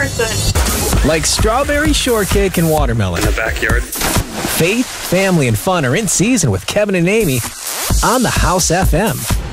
person. Like strawberry shortcake and watermelon. In the backyard. Faith, family, and fun are in season with Kevin and Amy on the House FM.